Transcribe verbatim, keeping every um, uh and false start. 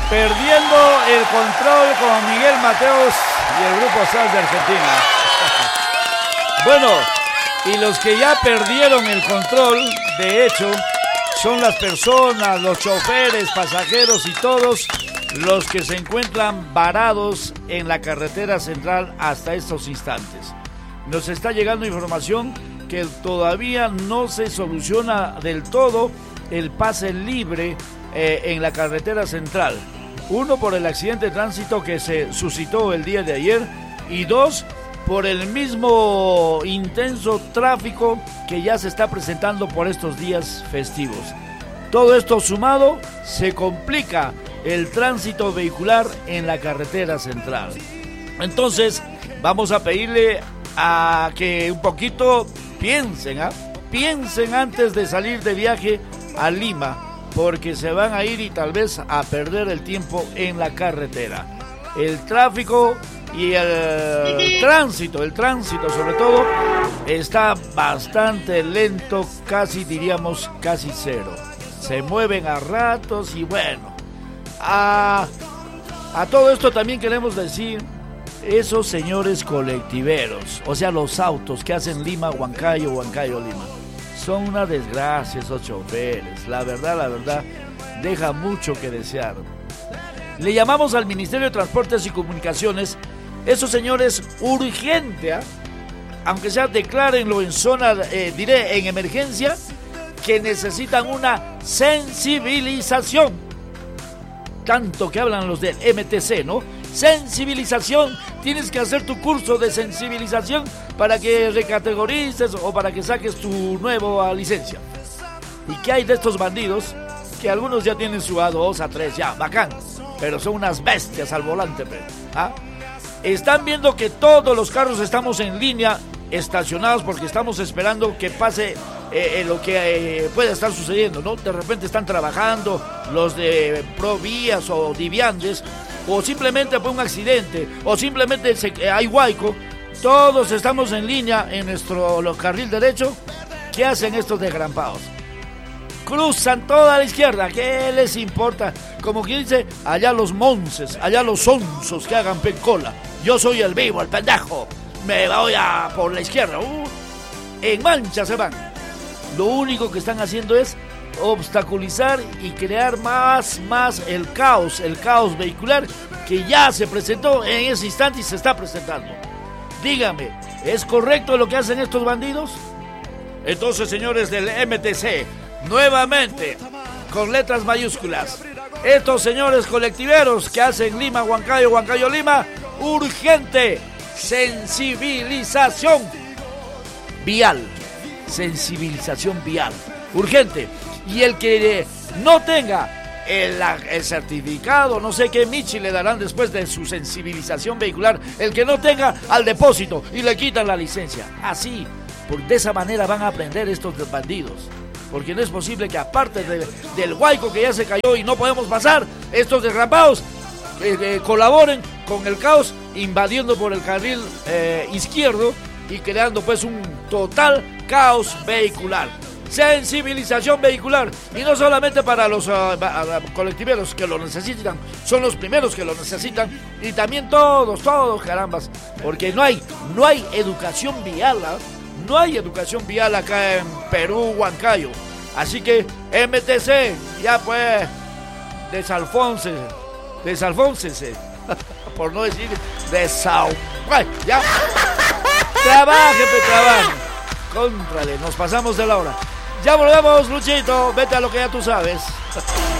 perdiendo el control con Miguel Mateos y el Grupo Sal de Argentina. Bueno, y los que ya perdieron el control, de hecho, son las personas, los choferes, pasajeros y todos los que se encuentran varados en la carretera central hasta estos instantes. Nos está llegando información que todavía no se soluciona del todo el pase libre eh, en la carretera central. Uno, por el accidente de tránsito que se suscitó el día de ayer, y dos, por el mismo intenso tráfico que ya se está presentando por estos días festivos. Todo esto sumado se complica el tránsito vehicular en la carretera central. Entonces vamos a pedirle a que un poquito piensen, ¿eh? piensen antes de salir de viaje a Lima, porque se van a ir y tal vez a perder el tiempo en la carretera. El tráfico y el tránsito, el tránsito sobre todo, está bastante lento, casi diríamos casi cero. Se mueven a ratos y bueno, a, a todo esto también queremos decir, esos señores colectiveros, o sea los autos que hacen Lima-Huancayo, Huancayo-Lima, son una desgracia esos choferes, la verdad, la verdad, deja mucho que desear. Le llamamos al Ministerio de Transportes y Comunicaciones, esos señores urgente, ¿eh? aunque sea declárenlo en zona, eh, diré, en emergencia, que necesitan una sensibilización. Tanto que hablan los del M T C, ¿no? Sensibilización, tienes que hacer tu curso de sensibilización para que recategorices o para que saques tu nueva licencia. ¿Y qué hay de estos bandidos? Que algunos ya tienen su A dos, A tres, ya, bacán, pero son unas bestias al volante, ¿ah? Están viendo que todos los carros estamos en línea, estacionados, porque estamos esperando que pase eh, eh, lo que eh, pueda estar sucediendo, ¿no? De repente están trabajando los de Provías o Diviandes, o simplemente fue un accidente, o simplemente se, eh, hay huaico. Todos estamos en línea en nuestro carril derecho. ¿Qué hacen estos desgrampados? Cruzan toda la izquierda, ¿qué les importa? Como quien dice, allá los monces, allá los sonsos que hagan pencola. Yo soy el vivo, el pendejo. Me voy a por la izquierda. Uh, en mancha se van. Lo único que están haciendo es obstaculizar y crear más, más el caos, el caos vehicular que ya se presentó en ese instante y se está presentando. Dígame, ¿es correcto lo que hacen estos bandidos? Entonces, señores del M T C, nuevamente, con letras mayúsculas, estos señores colectiveros que hacen Lima, Huancayo, Huancayo, Lima, urgente sensibilización vial, sensibilización vial, urgente. Y el que no tenga el, el certificado, no sé qué michi le darán después de su sensibilización vehicular, el que no tenga al depósito y le quitan la licencia. Así, por, de esa manera van a aprender estos bandidos. Porque no es posible que aparte de, del huaico que ya se cayó y no podemos pasar, estos desgrapados eh, eh, colaboren con el caos, invadiendo por el carril eh, izquierdo y creando pues un total caos vehicular. Sensibilización vehicular, y no solamente para los uh, uh, colectiveros que lo necesitan, son los primeros que lo necesitan, y también todos, todos, carambas, porque no hay, no hay educación vial, ¿eh? No hay educación vial acá en Perú, Huancayo. Así que M T C, ya pues, desalfónse, desalfónsese, por no decir desal... ya, trabaje, pe, trabaje. Contrale, nos pasamos de la hora. Ya volvemos, Luchito, vete a lo que ya tú sabes.